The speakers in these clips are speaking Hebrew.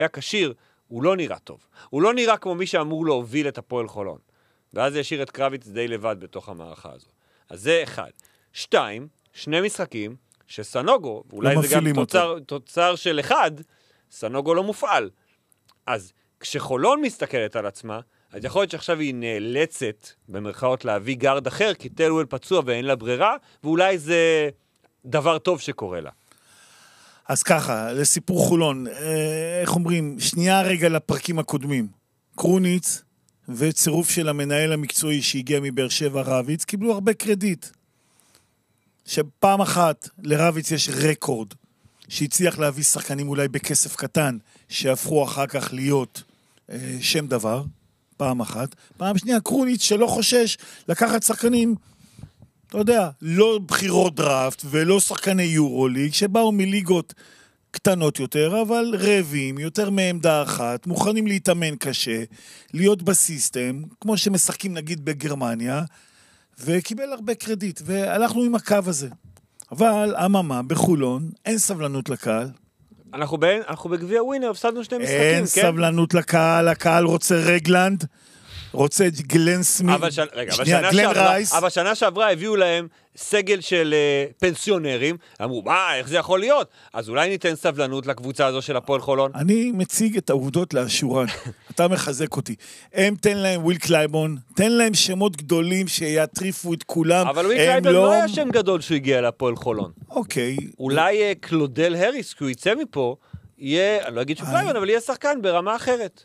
היה קשיר, הוא לא נראה טוב. הוא לא נראה כמו מי שאמור להוביל את הפועל חולון. ואז זה ישאיר את קרביץ די לבד בתוך המערכה הזו. אז זה אחד. 2, 2 משחקים שסנוגו, ואולי לא זה גם תוצר של אחד, סנוגו לא מופעל. אז כשחולון מסתכלת על עצמה, אז יכול להיות שעכשיו היא נאלצת, במרכאות, להביא גארד אחר, כי טלוול פצוע ואין לה ברירה, ואולי זה דבר טוב שקורה לה. אז ככה, לסיפור חולון, איך אומרים, שנייה רגע לפרקים הקודמים. קרוניץ וצירוף של המנהל המקצועי שהגיע מבאר שבע רביץ, קיבלו הרבה קרדיט. שפעם אחת לרביץ יש רקורד, שהצליח להביא שחקנים אולי בכסף קטן, שהפכו אחר כך להיות שם דבר, פעם אחת. פעם שנייה, קרוניץ שלא חושש לקחת שחקנים, אתה יודע, לא בחירות דראפט ולא שחקני יורוליג, שבאו מליגות קטנות יותר, אבל רעבים, יותר מעמדה אחת, מוכנים להתאמן קשה, להיות בסיסטם, כמו שמשחקים נגיד בגרמניה, וקיבל הרבה קרדיט, והלכנו עם הקו הזה. אבל, אממה, בחולון, אין סבלנות לקהל. אנחנו בגביע ווינר, הפסדנו 2 משחקים, אין כן? סבלנות לקהל, הקהל רוצה רגלנד, רוצה גלן סמית, אבל שנה שעברה הביאו להם סגל של פנסיונרים, אמרו, איך זה יכול להיות? אז אולי ניתן סבלנות לקבוצה הזו של הפועל חולון? אני מציג את העובדות לאשורן, אתה מחזק אותי. הם תן להם וויל קלייבון, תן להם שמות גדולים שיטריפו את כולם. אבל וויל קלייבון לא היה שם גדול שהוא הגיע לפועל חולון. אוקיי. אולי קלודל הריס, כי הוא יצא מפה, יהיה, אני לא אגיד שהוא קלייבון, אבל יהיה שחקן ברמה אחרת.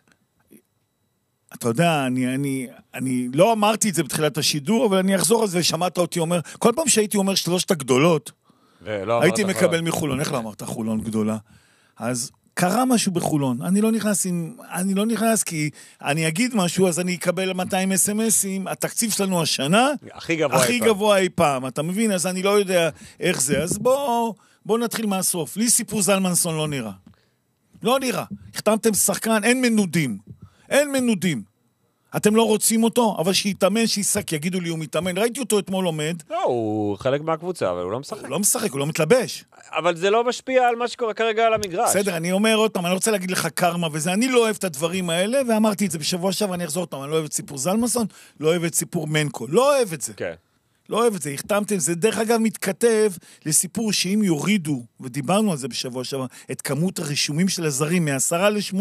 אתה יודע, אני לא אמרתי את זה בתחילת השידור, אבל אני אחזור על זה, שמעת אותי אומר, כל פעם שהייתי אומר 3 הגדולות, הייתי מקבל מחולון. איך לא אמרת חולון גדולה? אז קרה משהו בחולון. אני לא נכנס כי אני אגיד משהו, אז אני אקבל 200 אס-אמסים, התקציב שלנו השנה, הכי גבוה אי פעם. אתה מבין? אז אני לא יודע איך זה. אז בוא נתחיל מהסוף. לי סיפור זלמנסון לא נראה. לא נראה. החתמתם שחקן, אין מנודים. אתם לא רוצים אותו, אבל שיתאמן, שיסק, יגידו לי, הוא מתאמן. ראיתי אותו אתמול עומד. לא, הוא חלק מהקבוצה, אבל הוא לא משחק. הוא לא משחק, הוא לא מתלבש. אבל זה לא משפיע על מה שקורה כרגע על המגרש. בסדר, אני אומר עוד פעם, אני רוצה להגיד לך קרמה וזה, אני לא אוהב את הדברים האלה, ואמרתי את זה בשבוע שעבר, אני אחזור אותם, אני לא אוהב את סיפור זלמנסון, לא אוהב את סיפור מנקו, לא אוהב את זה. כן. לא אוהב את זה, החתמתם, זה דרך אגב מתכתב לסיפור שאם יורידו, ודיברנו על זה בשבוע שעבר, את כמות הרישומים של הזרים מ10 ל8,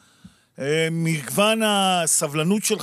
מגוון הסבלנות שלך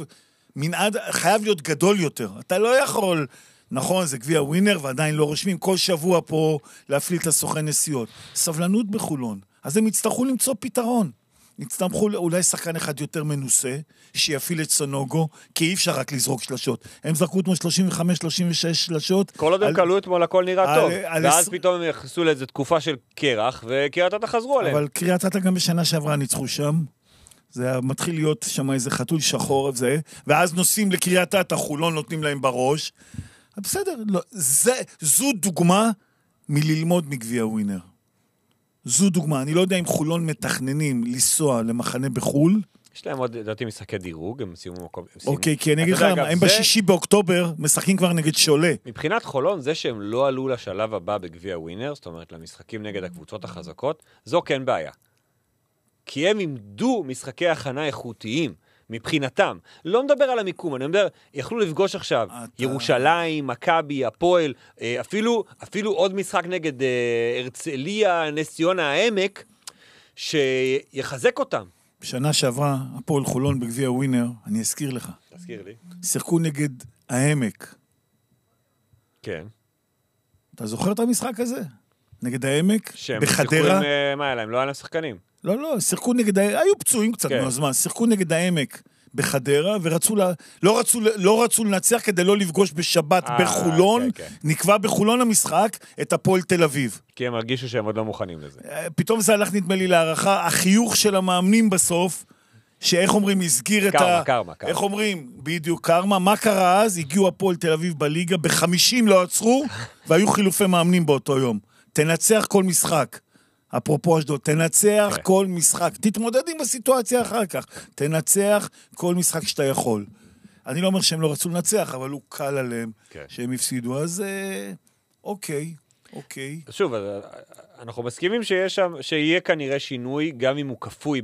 חייב להיות גדול יותר. אתה לא יכול, נכון, זה גביע ווינר ועדיין לא רושמים, כל שבוע פה להפעיל את הסוכן נסיעות. סבלנות בחולון. אז הם יצטרכו למצוא פתרון. יצטרכו אולי שחקן אחד יותר מנוסה, שיפעיל את סנוגו, כי אי אפשר רק לזרוק שלשות. הם זרקו אתמול 35-36 שלשות. כל עוד הם קלו אתמול הכל נראה טוב. ואז פתאום הם יחסו לאיזו תקופה של קרח, וקריית אתא חזרו עליהם. אבל קריית אתא גם בשנה שעברה ניצחו שם. זה מתחיל להיות שם איזה חתול שחור וזה, ואז נוסעים לקריית אתא, חולון נותנים להם בראש. בסדר, לא, זו דוגמה מללמוד מגביע ווינר. זו דוגמה, אני לא יודע אם חולון מתכננים לנסוע למחנה בחול. יש להם עוד, לדעתי, משחקי דירוג, הם סיימו מקום. אוקיי, כי אני אגיד לך למה, הם ב6 באוקטובר משחקים כבר נגד שולה. מבחינת חולון, זה שהם לא עלו לשלב הבא בגביע ווינר, זאת אומרת, למשחקים נגד הקבוצות החזקות, זו כן בעיה. כי הם עמדו משחקי הכנה איכותיים, מבחינתם. לא מדבר על המיקום, אני מדבר, יכלו לפגוש עכשיו ירושלים, מכבי, הפועל, אפילו עוד משחק נגד הרצליה, נס ציונה, העמק, שיחזק אותם. בשנה שעברה, הפועל חולון בגביע ווינר, אני אזכיר לך. תזכיר לי. שיחקו נגד העמק. כן. אתה זוכר את המשחק הזה? נגד העמק? בחדרה? מה היה להם? לא היה להם שחקנים. לא, שיחקו נגד, היו פצועים קצת מהזמן, שיחקו נגד העמק בחדרה, לא רצו לנצח כדי לא לפגוש בשבת בחולון, נקבע בחולון המשחק את הפועל תל אביב. כי הם הרגישו שהם עוד לא מוכנים לזה. פתאום זה הלך נדמה לי להערכה, החיוך של המאמנים בסוף, שאיך אומרים, הסגיר את קרמה. איך אומרים, בדיוק קרמה, מה קרה אז? הגיעו הפועל תל אביב בליגה, ב50 לא עצרו, והיו חילופי מאמנים באותו יום. תנצח כל משחק. אפרופו אשדוד, תנצח כל משחק, תתמודד עם הסיטואציה אחר כך, תנצח כל משחק שאתה יכול. אני לא אומר שהם לא רצו לנצח, אבל הוא קל עליהם שהם הפסידו, אז אוקיי. אוקיי. שוב, אנחנו מסכימים שיהיה כנראה שינוי, גם אם הוא כפוי